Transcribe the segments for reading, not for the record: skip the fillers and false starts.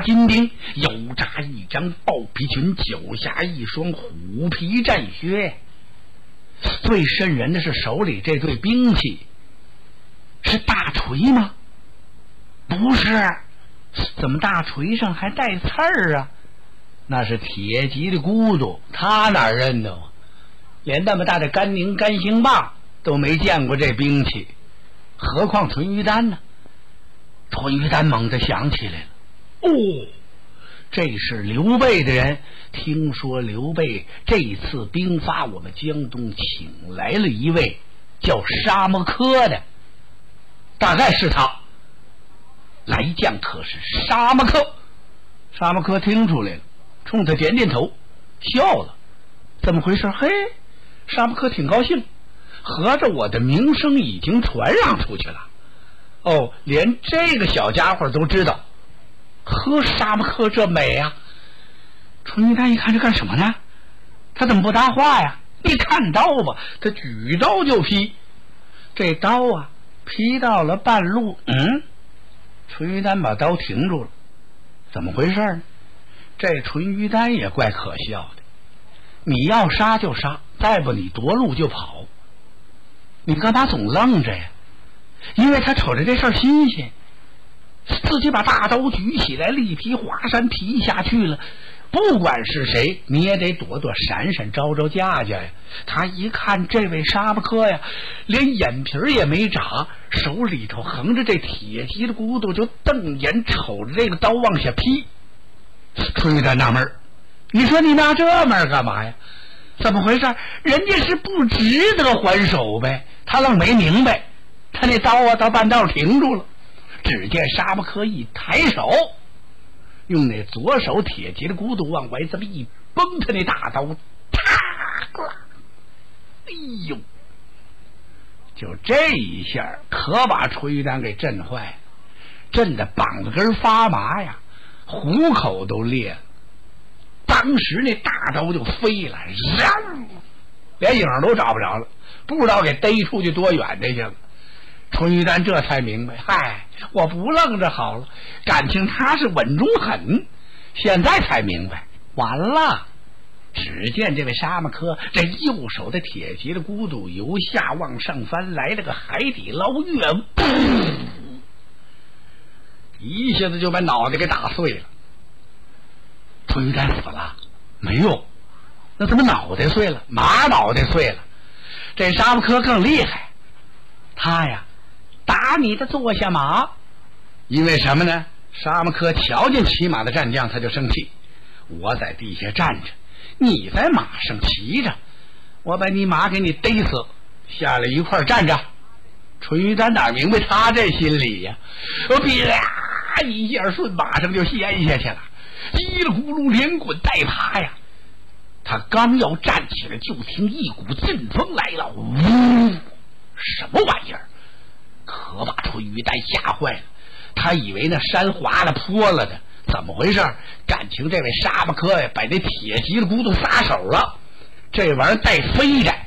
金钉，油扎一张豹皮裙，脚下一双虎皮战靴。最瘆人的是手里这对兵器，是大锤吗？不是，怎么大锤上还带刺儿啊？那是铁骑的骨头，他哪认得？连那么大的甘宁甘兴霸都没见过这兵器，何况淳于丹呢？淳于丹猛地想起来了，哦，这是刘备的人。听说刘备这次兵发我们江东，请来了一位叫沙漠柯的，大概是他。来将可是沙漠柯。沙漠柯听出来了，冲他点点头，笑了。怎么回事？嘿，沙漠柯挺高兴，合着我的名声已经传扬出去了。哦，连这个小家伙都知道。呵，沙漠柯这美呀！淳于丹一看这干什么呢？他怎么不搭话呀？你看刀吧，他举刀就劈。这刀啊，劈到了半路，淳于丹把刀停住了。怎么回事呢？这淳于丹也怪可笑的，你要杀就杀，再不你夺路就跑，你干嘛总愣着呀？因为他瞅着这事儿新鲜，自己把大刀举起来，力劈华山劈下去了。不管是谁，你也得躲躲闪闪，招招架架呀。他一看这位沙漠柯呀，连眼皮也没眨，手里头横着这铁骑的骨头，就瞪眼瞅着这个刀往下劈。淳于丹纳闷，你说你纳这闷干嘛呀？怎么回事？人家是不值得还手呗。他愣没明白，他那刀啊到半道停住了。只见沙漠柯一抬手，用那左手铁骑的骨头往外这么一崩，他那大刀啪，哎呦，就这一下可把淳于丹给震坏了，震得膀子根发麻呀，虎口都裂了。当时那大刀就飞了，连影都找不着了，不知道给逮出去多远去了。淳于丹这才明白，嗨，我不愣着好了，感情他是稳中狠。现在才明白，完了。只见这位沙漠柯这右手的铁骑的骨头由下往上翻，来了个海底捞月，一下子就把脑袋给打碎了。淳于丹死了没用，那怎么脑袋碎了？马脑袋碎了。这沙漠柯更厉害，他呀打你的坐下马。因为什么呢？沙漠柯瞧见骑马的战将他就生气，我在地下站着，你在马上骑着，我把你马给你逮死，下来一块站着。淳于丹哪明白他这心理呀？我啪一下顺马上就掀下去了，叽里咕噜连滚带爬呀。他刚要站起来，就听一股劲风来了，呜，什么玩意儿？可把淳于丹吓坏了，他以为那山滑了坡了的，怎么回事？感情这位沙漠柯呀，把那铁骑的骨头撒手了，这玩意儿带飞的，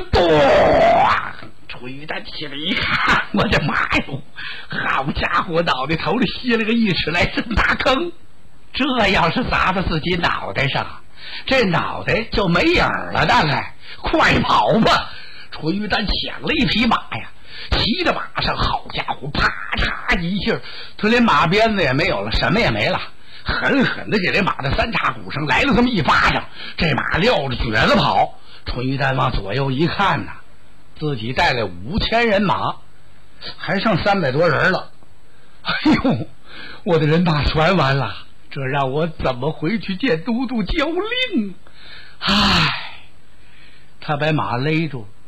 淳于丹起来一看，我的妈哟，好家伙，脑袋头里吸了个1尺来这么大坑，这要是砸到自己脑袋上，这脑袋就没影了，大概快跑吧！淳于丹抢了一匹马呀，骑着马上，好家伙，啪嚓一下，他连马鞭子也没有了，什么也没了，狠狠的给这马的3叉骨上来了这么一巴掌，这马撂着蹶子跑。淳于丹往左右一看呐，自己带了5000人马，还剩300多人了。哎呦，我的人马全完了，这让我怎么回去见都督交令？唉，他把马勒住，